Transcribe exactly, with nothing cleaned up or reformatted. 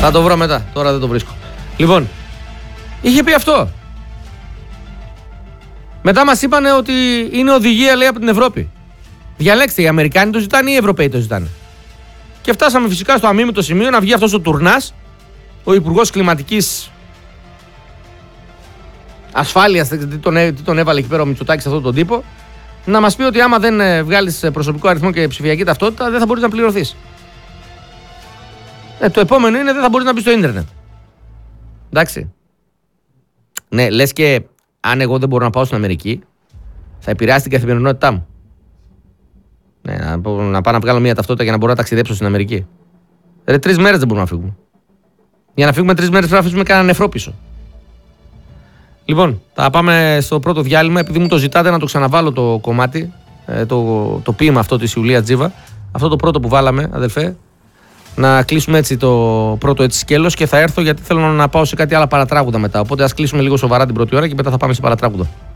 Θα το βρω μετά, τώρα δεν το βρίσκω. Λοιπόν, είχε πει αυτό. Μετά μας είπανε ότι είναι οδηγία, λέει, από την Ευρώπη. Διαλέξτε, οι Αμερικάνοι το ζητάνε ή οι Ευρωπαίοι το ζητάνε. Και φτάσαμε φυσικά στο αμίμητο σημείο να βγει αυτός ο Τουρνάς, ο Υπουργός Κλιματικής Ασφάλειας, τι τον, τι τον έβαλε εκεί πέρα ο Μητσοτάκης σε αυτόν τον τύπο, να μας πει ότι άμα δεν βγάλεις προσωπικό αριθμό και ψηφιακή ταυτότητα, δεν θα μπορείς να πληρωθείς. Ε, το επόμενο είναι δεν θα μπορείς να μπει στο ίντερνετ. Εντάξει. Ναι, λες και αν εγώ δεν μπορώ να πάω στην Αμερική, θα επηρεάσει την καθημερινότητά μου. Ναι, να, να πάω να βγάλω μια ταυτότητα για να μπορώ να ταξιδέψω στην Αμερική. Ρε, τρεις μέρες δεν μπορούμε να φύγουμε. Για να φύγουμε τρεις μέρες πρέπει να αφήσουμε κανένα νεφρό πίσω. Λοιπόν, θα πάμε στο πρώτο διάλειμμα. Επειδή μου το ζητάτε να το ξαναβάλω το κομμάτι, το, το ποίημα αυτό της Ιουλία Τζίβα, αυτό το πρώτο που βάλαμε, αδελφέ, να κλείσουμε έτσι το πρώτο έτσι σκέλος και θα έρθω γιατί θέλω να πάω σε κάτι άλλα παρατράγουδα μετά. Οπότε ας κλείσουμε λίγο σοβαρά την πρώτη ώρα και μετά θα πάμε σε παρατράγουδα.